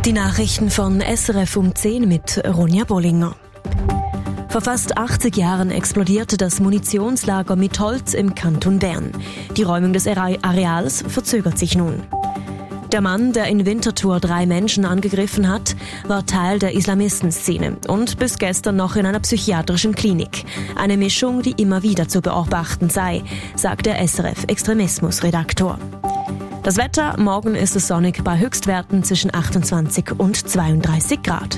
Die Nachrichten von SRF um 10 mit Ronja Bollinger. Vor fast 80 Jahren explodierte das Munitionslager Mitholz im Kanton Bern. Die Räumung des Areals verzögert sich nun. Der Mann, der in Winterthur 3 Menschen angegriffen hat, war Teil der Islamistenszene und bis gestern noch in einer psychiatrischen Klinik. Eine Mischung, die immer wieder zu beobachten sei, sagt der SRF-Extremismus-Redaktor. Das Wetter, morgen ist es sonnig bei Höchstwerten zwischen 28 und 32 Grad.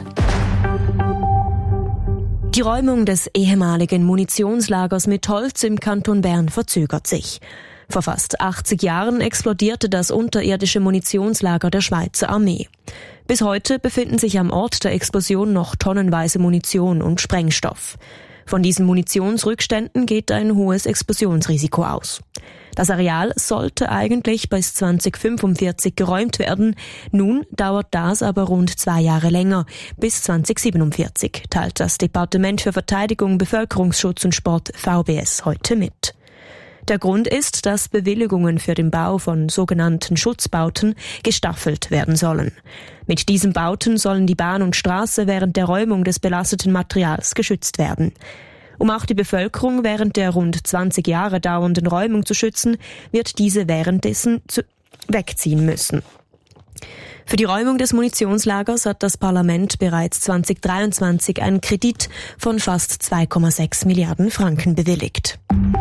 Die Räumung des ehemaligen Munitionslagers Mitholz im Kanton Bern verzögert sich. Vor fast 80 Jahren explodierte das unterirdische Munitionslager der Schweizer Armee. Bis heute befinden sich am Ort der Explosion noch tonnenweise Munition und Sprengstoff. Von diesen Munitionsrückständen geht ein hohes Explosionsrisiko aus. Das Areal sollte eigentlich bis 2045 geräumt werden. Nun dauert das aber rund 2 Jahre länger, bis 2047, teilt das Departement für Verteidigung, Bevölkerungsschutz und Sport VBS heute mit. Der Grund ist, dass Bewilligungen für den Bau von sogenannten Schutzbauten gestaffelt werden sollen. Mit diesen Bauten sollen die Bahn und Straße während der Räumung des belasteten Materials geschützt werden. Um auch die Bevölkerung während der rund 20 Jahre dauernden Räumung zu schützen, wird diese währenddessen wegziehen müssen. Für die Räumung des Munitionslagers hat das Parlament bereits 2023 einen Kredit von fast 2,6 Milliarden Franken bewilligt.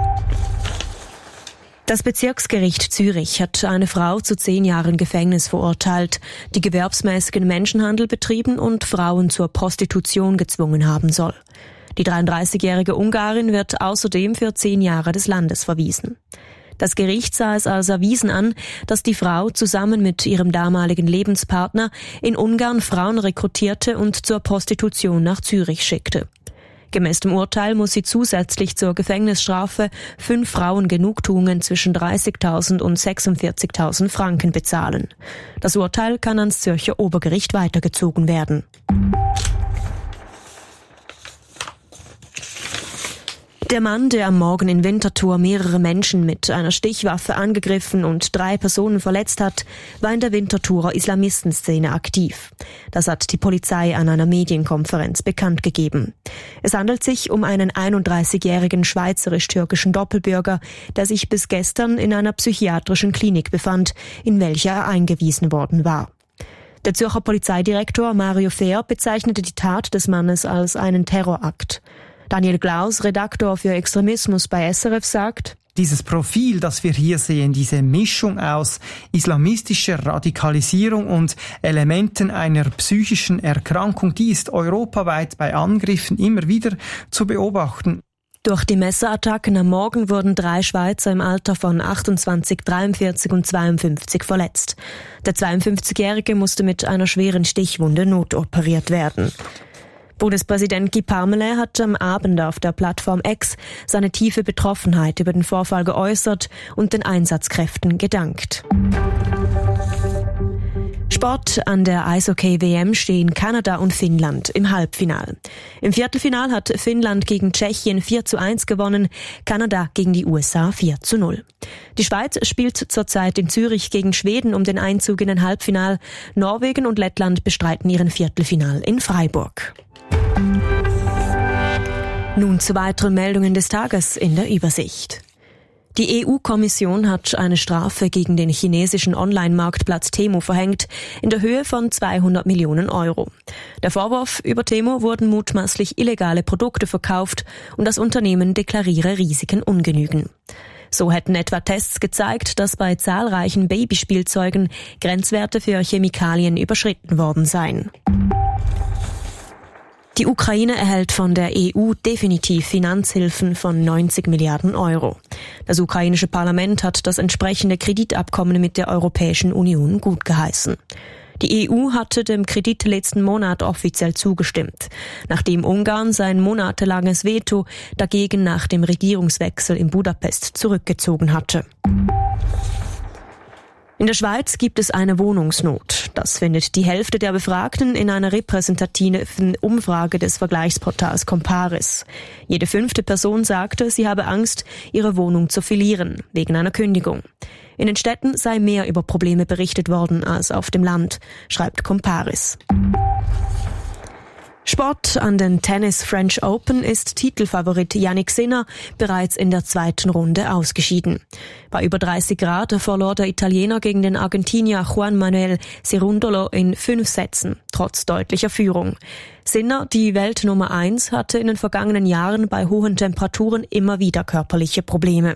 Das Bezirksgericht Zürich hat eine Frau zu 10 Jahren Gefängnis verurteilt, die gewerbsmäßigen Menschenhandel betrieben und Frauen zur Prostitution gezwungen haben soll. Die 33-jährige Ungarin wird außerdem für 10 Jahre des Landes verwiesen. Das Gericht sah es als erwiesen an, dass die Frau zusammen mit ihrem damaligen Lebenspartner in Ungarn Frauen rekrutierte und zur Prostitution nach Zürich schickte. Gemäß dem Urteil muss sie zusätzlich zur Gefängnisstrafe 5 Frauen Genugtuungen zwischen 30.000 und 46.000 Franken bezahlen. Das Urteil kann ans Zürcher Obergericht weitergezogen werden. Der Mann, der am Morgen in Winterthur mehrere Menschen mit einer Stichwaffe angegriffen und 3 Personen verletzt hat, war in der Winterthurer Islamistenszene aktiv. Das hat die Polizei an einer Medienkonferenz bekannt gegeben. Es handelt sich um einen 31-jährigen schweizerisch-türkischen Doppelbürger, der sich bis gestern in einer psychiatrischen Klinik befand, in welcher er eingewiesen worden war. Der Zürcher Polizeidirektor Mario Fehr bezeichnete die Tat des Mannes als einen Terrorakt. Daniel Glaus, Redaktor für Extremismus bei SRF, sagt: Dieses Profil, das wir hier sehen, diese Mischung aus islamistischer Radikalisierung und Elementen einer psychischen Erkrankung, die ist europaweit bei Angriffen immer wieder zu beobachten. Durch die Messerattacken am Morgen wurden 3 Schweizer im Alter von 28, 43 und 52 verletzt. Der 52-Jährige musste mit einer schweren Stichwunde notoperiert werden. Bundespräsident Guy Parmelin hat am Abend auf der Plattform X seine tiefe Betroffenheit über den Vorfall geäußert und den Einsatzkräften gedankt. Sport: An der Eishockey-WM stehen Kanada und Finnland im Halbfinale. Im Viertelfinal hat Finnland gegen Tschechien 4:1 gewonnen, Kanada gegen die USA 4:0. Die Schweiz spielt zurzeit in Zürich gegen Schweden um den Einzug in ein Halbfinal. Norwegen und Lettland bestreiten ihren Viertelfinal in Freiburg. Nun zu weiteren Meldungen des Tages in der Übersicht. Die EU-Kommission hat eine Strafe gegen den chinesischen Online-Marktplatz Temu verhängt, in der Höhe von 200 Millionen Euro. Der Vorwurf: über Temu wurden mutmaßlich illegale Produkte verkauft und das Unternehmen deklariere Risiken ungenügen. So hätten etwa Tests gezeigt, dass bei zahlreichen Babyspielzeugen Grenzwerte für Chemikalien überschritten worden seien. Die Ukraine erhält von der EU definitiv Finanzhilfen von 90 Milliarden Euro. Das ukrainische Parlament hat das entsprechende Kreditabkommen mit der Europäischen Union gutgeheißen. Die EU hatte dem Kredit letzten Monat offiziell zugestimmt, nachdem Ungarn sein monatelanges Veto dagegen nach dem Regierungswechsel in Budapest zurückgezogen hatte. In der Schweiz gibt es eine Wohnungsnot. Das findet die Hälfte der Befragten in einer repräsentativen Umfrage des Vergleichsportals Comparis. Jede 5. Person sagte, sie habe Angst, ihre Wohnung zu verlieren, wegen einer Kündigung. In den Städten sei mehr über Probleme berichtet worden als auf dem Land, schreibt Comparis. Sport: An den Tennis French Open ist Titelfavorit Jannik Sinner bereits in der 2. Runde ausgeschieden. Bei über 30 Grad verlor der Italiener gegen den Argentinier Juan Manuel Cerundolo in 5 Sätzen, trotz deutlicher Führung. Sinner, die Weltnummer 1, hatte in den vergangenen Jahren bei hohen Temperaturen immer wieder körperliche Probleme.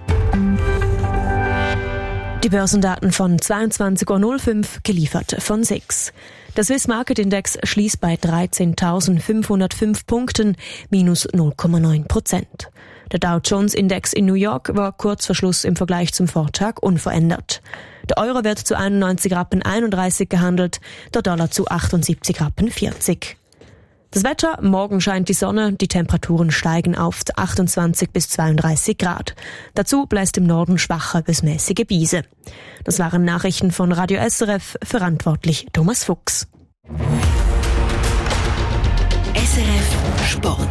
Die Börsendaten von 22.05 Uhr, geliefert von SIX. Der Swiss Market Index schließt bei 13.505 Punkten, minus 0,9%. Der Dow Jones Index in New York war kurz vor Schluss im Vergleich zum Vortag unverändert. Der Euro wird zu 91,31 Rappen gehandelt, der Dollar zu 78,40 Rappen. Das Wetter: Morgen scheint die Sonne, die Temperaturen steigen auf 28 bis 32 Grad. Dazu bläst im Norden schwache bis mäßige Brise. Das waren Nachrichten von Radio SRF, verantwortlich Thomas Fuchs. SRF Sport.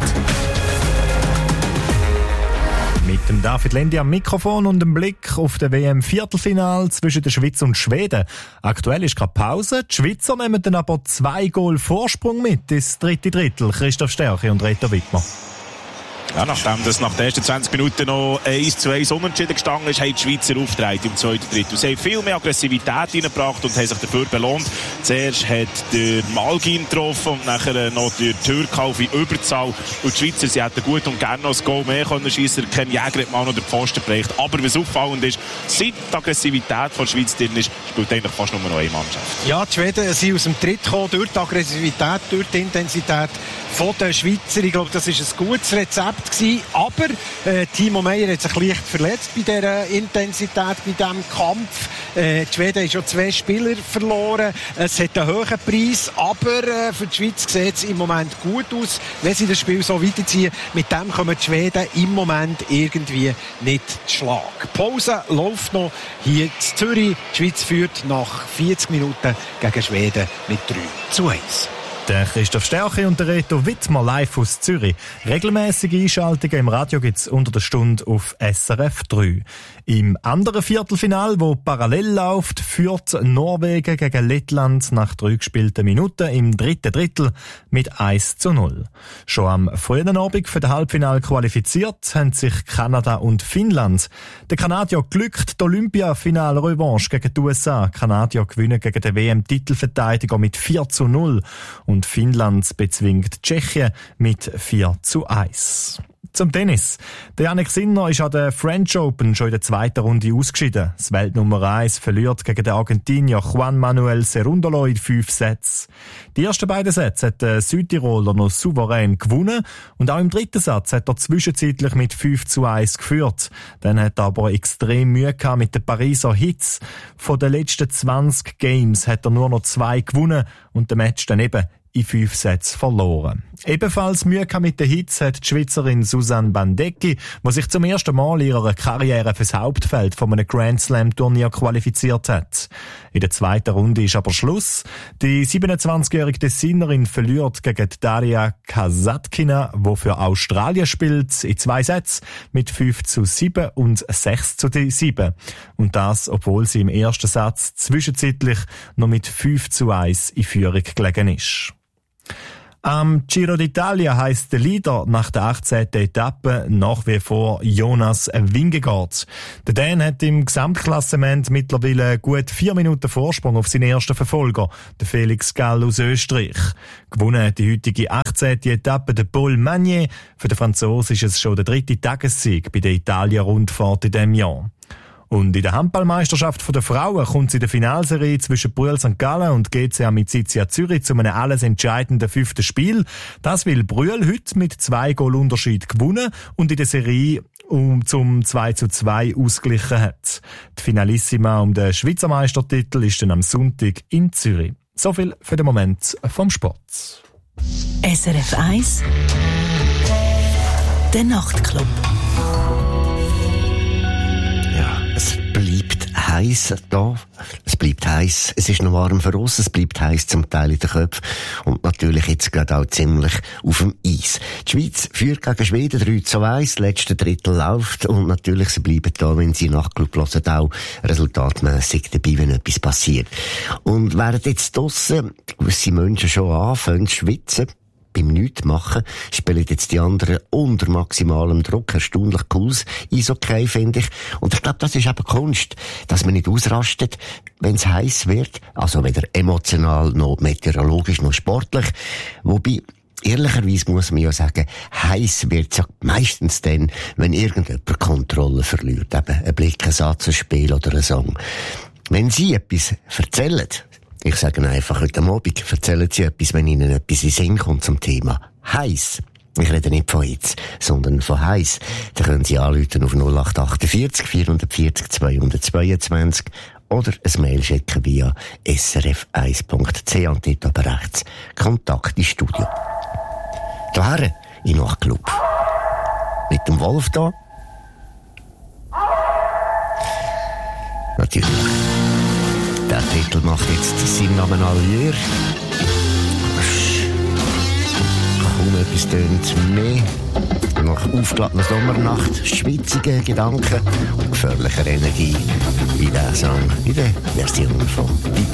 Mit dem David Lendi am Mikrofon und dem Blick auf den WM-Viertelfinal zwischen der Schweiz und Schweden. Aktuell ist gerade Pause. Die Schweizer nehmen dann aber 2 Goal Vorsprung mit ins 3. Drittel. Christoph Stärchi und Reto Wittmer. Ja, nachdem das nach den ersten 20 Minuten noch 1:1 unentschieden gestanden ist, haben die Schweizer aufgedreht im 2. Drittel. Sie haben viel mehr Aggressivität reingebracht und haben sich dafür belohnt. Zuerst hat der Malgin getroffen und nachher noch der Türkau in Überzahl. Und die Schweizer, sie hätten gut und gerne noch ein Goal mehr können schiessen. Kein Jäger hat mal noch den Pfosten geprägt. Aber was auffallend ist, seit die Aggressivität von der Schweiz drin ist, spielt eigentlich fast nur noch eine Mannschaft. Ja, die Schweden sind aus dem Tritt gekommen durch die Aggressivität, durch die Intensität von den Schweizer. Ich glaube, das ist ein gutes Rezept gewesen. Aber Timo Meyer hat sich leicht verletzt bei dieser Intensität, bei diesem Kampf. Die Schweden haben schon 2 Spieler verloren. Es hat einen hohen Preis, aber für die Schweiz sieht es im Moment gut aus. Wenn sie das Spiel so weiterziehen, mit dem kommen die Schweden im Moment irgendwie nicht zu Schlag. Pause läuft noch hier in Zürich. Die Schweiz führt nach 40 Minuten gegen Schweden mit 3:1. Der Christoph Stärchi und der Reto Wittmer live aus Zürich. Regelmäßige Einschaltungen im Radio gibt's unter der Stunde auf SRF 3. Im anderen Viertelfinal, wo parallel läuft, führt Norwegen gegen Lettland nach 3 gespielten Minuten im 3. Drittel mit 1:0. Schon am frühen Abend für das Halbfinale qualifiziert haben sich Kanada und Finnland. Der Kanadier glückt die Olympia-Final-Revanche gegen die USA. Kanadier gewinnen gegen den WM-Titelverteidiger mit 4:0. Und Finnland bezwingt Tschechien mit 4:1. Zum Tennis. Der Jannik Sinner ist an der French Open schon in der 2. Runde ausgeschieden. Das Weltnummer 1 verliert gegen den Argentinier Juan Manuel Cerundolo in 5 Sätzen. Die ersten beiden Sätze hat der Südtiroler noch souverän gewonnen und auch im 3. Satz hat er zwischenzeitlich mit 5:1 geführt. Dann hat er aber extrem Mühe gehabt mit den Pariser Hits. Von den letzten 20 Games hat er nur noch 2 gewonnen und den Match dann eben in 5 Sätzen verloren. Ebenfalls Mühe mit den Hits hat die Schweizerin Susanne Bandecki, die sich zum ersten Mal in ihrer Karriere fürs Hauptfeld von einem Grand Slam Turnier qualifiziert hat. In der 2. Runde ist aber Schluss. Die 27-jährige Tessinerin verliert gegen Daria Kasatkina, die für Australien spielt, in 2 Sätzen mit 5:7 und 6:7. Und das, obwohl sie im ersten Satz zwischenzeitlich noch mit 5:1 in Führung gelegen ist. Am Giro d'Italia heisst der Leader nach der 18. Etappe nach wie vor Jonas Vingegaard. Der Dän hat im Gesamtklassement mittlerweile gut 4 Minuten Vorsprung auf seinen ersten Verfolger, der Felix Gall aus Österreich. Gewonnen hat die heutige 18. Etappe der Paul Magnier. Für den Franzosen ist es schon der 3. Tagessieg bei der Italien-Rundfahrt in diesem Jahr. Und in der Handballmeisterschaft der Frauen kommt es in der Finalserie zwischen Brüel St. Gallen und GC Amicizia Zürich zu einem alles entscheidenden 5. Spiel. Das will Brüel heute mit 2 Goal-Unterschied gewonnen und in der Serie zum 2:2 ausgeglichen hat. Die Finalissima um den Schweizer Meistertitel ist dann am Sonntag in Zürich. So viel für den Moment vom Sport. SRF 1 Der Nachtclub. Es bleibt heiß da. Es bleibt heiß. Es ist noch warm für uns. Es bleibt heiß zum Teil in den Köpfen. Und natürlich jetzt gerade auch ziemlich auf dem Eis. Die Schweiz führt gegen Schweden 3-1. Das letzte Drittel läuft. Und natürlich, sie bleiben da, wenn sie Nachtclub hören, auch resultatmässig dabei, wenn etwas passiert. Und während jetzt draussen gewisse Menschen schon anfangen zu schwitzen, beim Nichtmachen, spielen jetzt die anderen unter maximalem Druck. Erstaunlich cooles Eishockey, finde ich. Und ich glaube, das ist eben Kunst, dass man nicht ausrastet, wenn es heiß wird. Also weder emotional, noch meteorologisch, noch sportlich. Wobei, ehrlicherweise muss man ja sagen, heiß wird's ja meistens dann, wenn irgendjemand Kontrolle verliert. Eben ein Blick, ein Satz, ein Spiel oder ein Song. Wenn Sie etwas erzählen, ich sage Ihnen einfach, heute Abend erzählen Sie etwas, wenn Ihnen etwas in den Sinn kommt zum Thema heiß. Ich rede nicht von jetzt, sondern von heiß. Da können Sie anrufen auf 0848 440 222 oder ein Mail schicken via srf1.ch und dort aber rechts Kontakt ins Studio. Daher in Nachtclub. Mit dem Wolf da. Natürlich. Der Titel macht jetzt seinen Namen Allure. Kaum etwas tönt mehr. Nach aufgeladener Sommernacht, schwitzige Gedanken und gefährlicher Energie. Wie der Song in der Version von Piper.